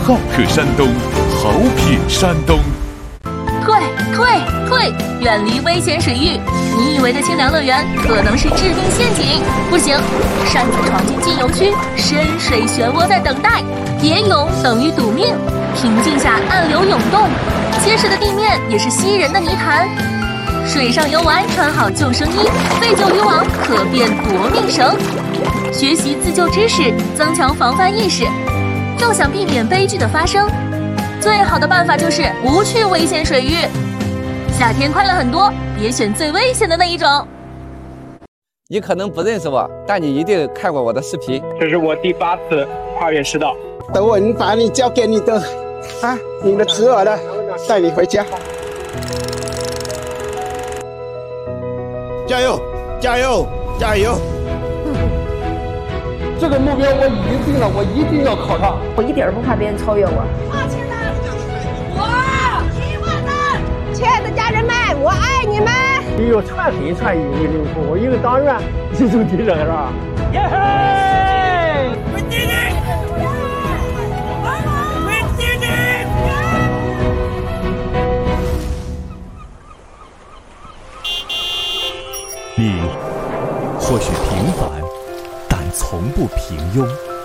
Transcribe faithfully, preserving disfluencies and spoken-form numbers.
好客山东，好品山东。 退退退！远离危险水域！你以为的清凉乐园可能是致命陷阱。不行，擅自闯进禁游区，深水漩涡在等待。蝶泳等于赌命，平静下暗流涌动，结实的地面也是吸人的泥潭。水上游玩穿好救生衣，废旧渔网可变夺命绳。学习自救知识，增强防范意识。就想避免悲剧的发生，最好的办法就是不去危险水域。夏天快乐很多，别选最危险的那一种。 你可能不认识我，但你一定看过我的视频。 这是我第八次跨越赤道。 等我把你交给你的啊，你的侄儿了，带你回家。 加油！加油！加油！ 这个目标我已经定了，我一定要考上。 我一点不怕别人超越我。 我亲人，我希望呢，亲爱的家人们，我爱你们。 你有串黑串一为领袖，我一个党员，你就敌人是吧？耶嘿！我弟弟，我弟弟。 你或许平凡，但从不平庸。